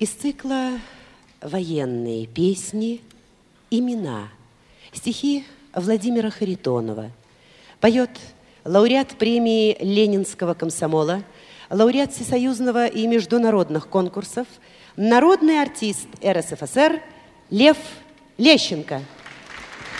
Из цикла «Военные песни. Имена». Стихи Владимира Харитонова. Поет лауреат премии Ленинского комсомола, лауреат всесоюзного и международных конкурсов, народный артист РСФСР Лев Лещенко.